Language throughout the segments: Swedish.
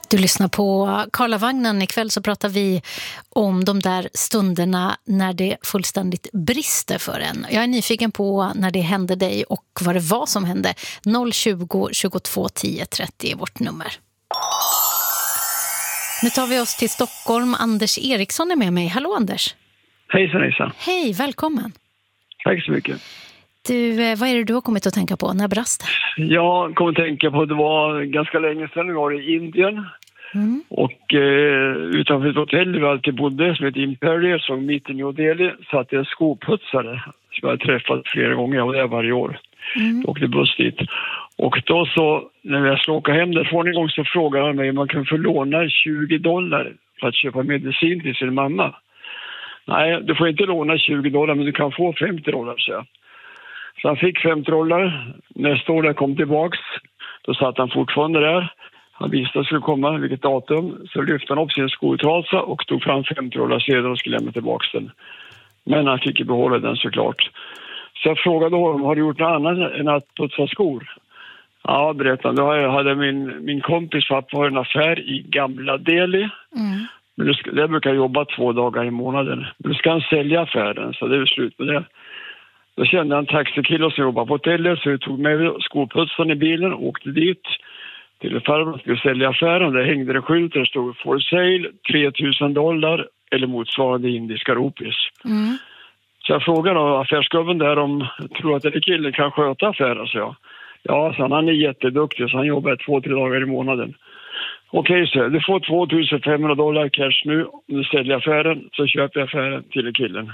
Du lyssnar på Karlavagnen. Ikväll så pratar vi om de där stunderna när det fullständigt brister för en. Jag är nyfiken på när det hände dig och vad det var som hände. 020 22 10 30 är vårt nummer. Nu tar vi oss till Stockholm. Anders Eriksson är med mig. Hallå Anders. Hejsan, hejsan. Hej, välkommen. Tack så mycket. Du, vad är det du har kommit att tänka på? När brast det? Jag kom att tänka på att det var ganska länge sedan. Vi var i Indien. Och utanför ett hotell där vi alltid bodde som heter Imperial, som mitt i New Delhi, satt jag skoputsare som jag har träffat flera gånger och det är varje år. Då åkte buss dit. Och då så, när jag skulle åka hem därifrån en gång, så frågade han mig om man kan få låna $20 för att köpa medicin till sin mamma. Nej, du får inte låna $20, men du kan få $50, så jag. Så han fick $50. Nästa år när jag kom tillbaks, då satt han fortfarande där. Han visste att det skulle komma, vilket datum. Så lyfte han upp sin skotrasa och tog fram $50 sedan och skulle lämna tillbaks den. Men han fick ju behålla den såklart. Så jag frågade honom, har du gjort något annat än att putsa skor? Ja, berättade han. Då hade min kompis pappa har en affär i Gamla Delhi. Men det brukar jobba 2 dagar i månaden. Men då ska han sälja affären, så det är slut med det. Då kände han taxikille som jobbade på hotellet, så vi tog med skoputsaren i bilen och åkte dit till farbror som skulle sälja affären. Där hängde det skylt där det stod for sale, $3,000 eller motsvarande indiska rupees. Så jag frågade då affärsgubben där om tror att den killen kan sköta affären, så jag. Ja, så han är jätteduktig, så han jobbar 2-3 dagar i månaden. Okej, så du får $2,500 cash nu om du säljer affären, så köper jag affären till killen.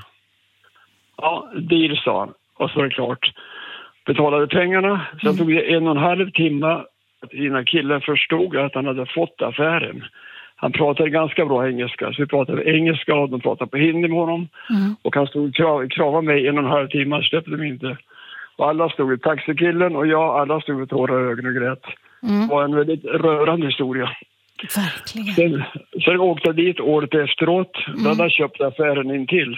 Ja, deal, sa han. Och så var det klart. Betalade pengarna. Sen tog det 1,5 timme innan killen förstod att han hade fått affären. Han pratade ganska bra engelska. Så vi pratade engelska och de pratade på hindi med honom. Och han stod och kravade mig 1,5 timme. Släppte dem inte. Och alla stod i taxikillen och alla stod med tårar i ögonen och grät. Det var en väldigt rörande historia. Verkligen. Sen åkte jag dit året efteråt. Då hade jag köpt affären in till.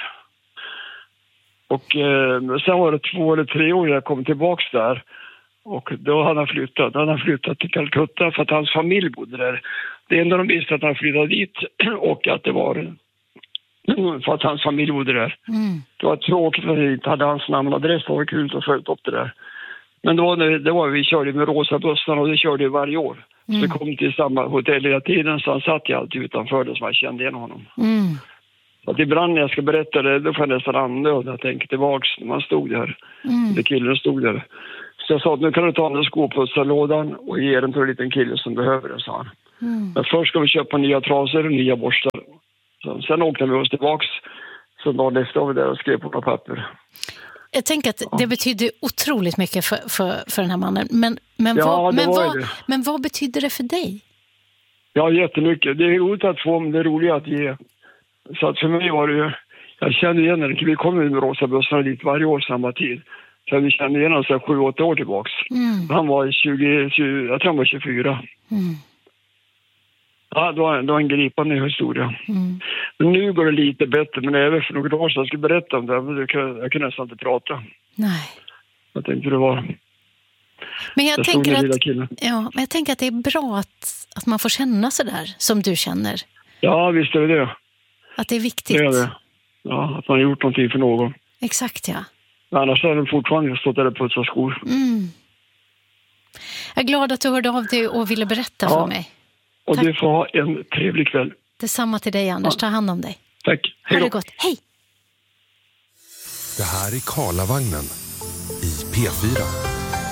Och sen var det 2 eller 3 år jag kom tillbaks där. Och då hade han flyttat. Då hade han flyttat till Calcutta för att hans familj bodde där. Det enda de visste att han flyttade dit och att det var för att hans familj bodde där. Det var tråkigt att vi inte hade hans namn och adress. Det var kul att följa upp det där. Men det var vi körde med rosa bussarna och det körde varje år. Så det kom till samma hotell hela tiden, så han satt ju alltid utanför det, så man kände igen honom. Så att ibland när jag ska berätta det, då får jag nästan andnöd. Jag tänker tillbaks när man stod där. Det killen stod där. Så jag sa att nu kan du ta den där skoputsarlådan och ge den till en liten kille som behöver det, sa han. Men först ska vi köpa nya trasor och nya borstar. Sen åkte vi oss tillbaks. Så dagen efter var vi där och skrev på några papper. Jag tänker att det betyder otroligt mycket för den här mannen. Men vad betyder det för dig? Ja, jättemycket. Det är roligt att få, men det är roligt att ge. Så att för mig var det ju... Jag kände igen när vi kom med rosa bussarna dit varje år samma tid. Så vi kände igen honom 7-8 år tillbaks. Han var 20, jag tror han var 24. Ja, det var en gripande historia. Men nu går det lite bättre, men även för några år sedan jag skulle berätta om det. Men jag kunde nästan inte prata. Nej. Jag tänkte det var... Men jag tänker att det är bra att man får känna så där som du känner. Ja, visst är det. Att det är viktigt. Det är det. Ja, att man har gjort någonting för någon. Exakt, ja. Annars hade de fortfarande stått där och putsat skor. Jag är glad att du hörde av dig och ville berätta för mig. Och Tack. du får ha en trevlig kväll. Detsamma till dig, Anders. Ta hand om dig. Tack. Hej då. Ha det gott. Hej! Det här är Karlavagnen i P4.